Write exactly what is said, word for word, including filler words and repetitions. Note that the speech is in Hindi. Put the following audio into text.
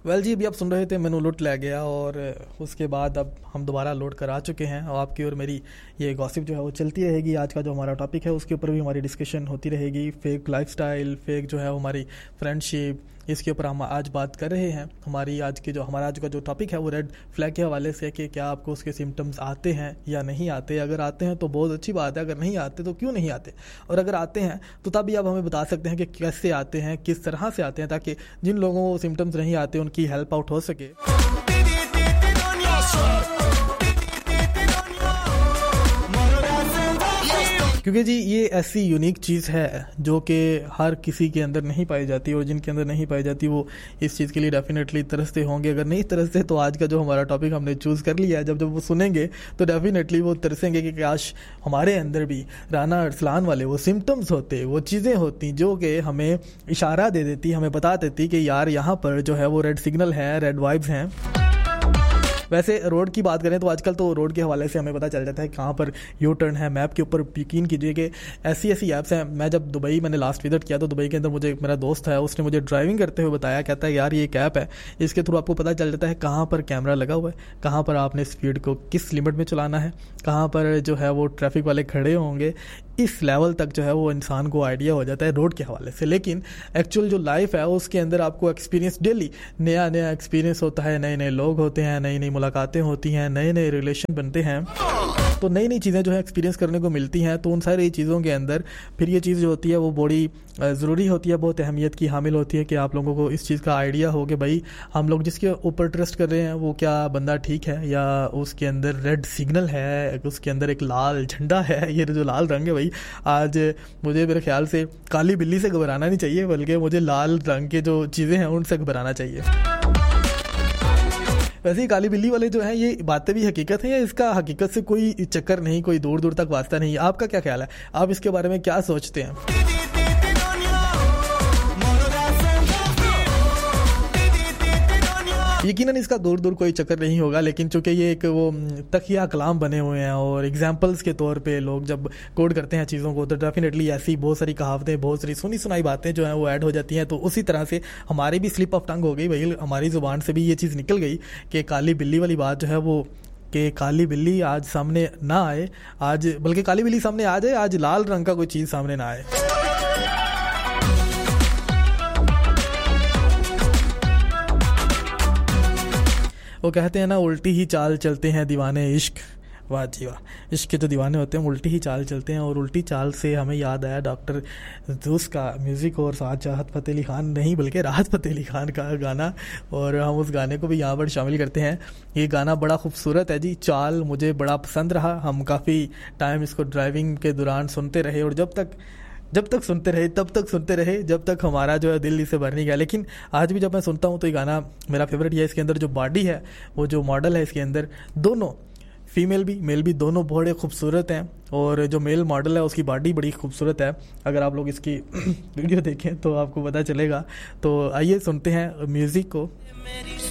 वेल जी, अभी आप सुन रहे थे मैनू लुट ले गया, और उसके बाद अब हम दोबारा लोड कर आ चुके हैं और आपकी और मेरी ये गॉसिप जो है वो चलती रहेगी। आज का जो हमारा टॉपिक है उसके ऊपर भी हमारी डिस्कशन होती रहेगी। फेक लाइफस्टाइल, फेक जो है हमारी फ्रेंडशिप, इसके ऊपर हम आज बात कर रहे हैं। हमारी आज के जो हमारा आज का जो टॉपिक है वो रेड फ्लैग के हवाले से कि क्या आपको उसके सिम्टम्स आते हैं या नहीं आते। अगर आते हैं तो बहुत अच्छी बात है, अगर नहीं आते तो क्यों नहीं आते, और अगर आते हैं तो तब भी आप हमें बता सकते हैं कि कैसे आते हैं, किस तरह से आते हैं, ताकि जिन लोगों को सिम्टम्स नहीं आते उनकी हेल्प आउट हो सके। क्योंकि जी ये ऐसी यूनिक चीज़ है जो कि हर किसी के अंदर नहीं पाई जाती, और जिनके अंदर नहीं पाई जाती वो इस चीज़ के लिए डेफिनेटली तरसते होंगे। अगर नहीं तरसते तो आज का जो हमारा टॉपिक हमने चूज़ कर लिया है, जब जब वो सुनेंगे तो डेफिनेटली वो तरसेंगे कि काश हमारे अंदर भी राना अरसलान वाले वो सिम्टम्स होते, वो चीज़ें होती जो कि हमें इशारा दे देती, हमें बता देती कि यार यहाँ पर जो है वो रेड सिग्नल है, रेड वाइब्स हैं। वैसे रोड की बात करें तो आजकल तो रोड के हवाले से हमें पता चल जाता है कहाँ पर यू टर्न है। मैप के ऊपर यकीन कीजिए कि ऐसी ऐसी ऐप्स हैं। मैं जब दुबई मैंने लास्ट विजिट किया तो दुबई के अंदर मुझे मेरा दोस्त है, उसने मुझे ड्राइविंग करते हुए बताया, कहता है यार ये एक ऐप है, इसके थ्रू आपको पता चल जाता है कहाँ पर कैमरा लगा हुआ है, कहाँ पर आपने स्पीड को किस लिमिट में चलाना है, कहाँ पर जो है वो ट्रैफिक वाले खड़े होंगे। इस लेवल तक जो है वो इंसान को आइडिया हो जाता है रोड के हवाले से। लेकिन एक्चुअल जो लाइफ है उसके अंदर आपको एक्सपीरियंस डेली नया नया एक्सपीरियंस होता है, नए नए लोग होते हैं, नई नई मुलाकातें होती हैं, नए नए रिलेशन बनते हैं, तो नई नई चीज़ें जो है एक्सपीरियंस करने को मिलती हैं। तो उन सारी चीज़ों के अंदर फिर ये चीज़ जो होती है वो बड़ी ज़रूरी होती है, बहुत अहमियत की हामिल होती है कि आप लोगों को इस चीज़ का आइडिया हो कि भाई हम लोग जिसके ऊपर ट्रस्ट कर रहे हैं वो क्या बंदा ठीक है, या उसके अंदर रेड सिग्नल है, उसके अंदर एक लाल झंडा है। ये जो लाल रंग है भाई, आज मुझे मेरे ख्याल से काली बिल्ली से घबराना नहीं चाहिए, बल्कि मुझे लाल रंग के जो चीज़ें हैं उनसे घबराना चाहिए। वैसे ही काली बिल्ली वाले जो हैं ये बातें भी हकीकत है या इसका हकीकत से कोई चक्कर नहीं, कोई दूर दूर तक वास्ता नहीं? आपका क्या ख्याल है, आप इसके बारे में क्या सोचते हैं? यकीनन इसका दूर दूर कोई चक्कर नहीं होगा, लेकिन चूंकि ये एक वो तकिया कलाम बने हुए हैं और एग्जाम्पल्स के तौर पे लोग जब कोड करते हैं चीज़ों को तो डेफिनेटली ऐसी बहुत सारी कहावतें, बहुत सारी सुनी सुनाई बातें जो हैं वो ऐड हो जाती हैं। तो उसी तरह से हमारी भी स्लिप ऑफ टंग हो गई भाई, हमारी ज़ुबान से भी ये चीज़ निकल गई कि काली बिल्ली वाली बात जो है वो कि काली बिल्ली आज सामने ना आए, आज बल्कि काली बिल्ली सामने आ जाए, आज लाल रंग का कोई चीज़ सामने ना आए। वो कहते हैं ना, उल्टी ही चाल चलते हैं दीवाने इश्क। वाह जी वाह, इश्क के जो दीवाने होते हैं उल्टी ही चाल चलते हैं। और उल्टी चाल से हमें याद आया डॉक्टर जोश का म्यूज़िक, और साथ चाहत फ़तेह अली खान नहीं बल्कि राहत फ़तेह अली खान का गाना, और हम उस गाने को भी यहाँ पर शामिल करते हैं। ये गाना बड़ा खूबसूरत है जी, चाल मुझे बड़ा पसंद रहा। हम काफ़ी टाइम इसको ड्राइविंग के दौरान सुनते रहे, और जब तक जब तक सुनते रहे तब तक सुनते रहे जब तक हमारा जो है दिल इसे भर नहीं गया। लेकिन आज भी जब मैं सुनता हूँ तो ये गाना मेरा फेवरेट है। इसके अंदर जो बॉडी है, वो जो मॉडल है इसके अंदर, दोनों फीमेल भी मेल भी दोनों बड़े खूबसूरत हैं, और जो मेल मॉडल है उसकी बॉडी बड़ी खूबसूरत है। अगर आप लोग इसकी वीडियो देखें तो आपको पता चलेगा। तो आइए सुनते हैं म्यूज़िक को।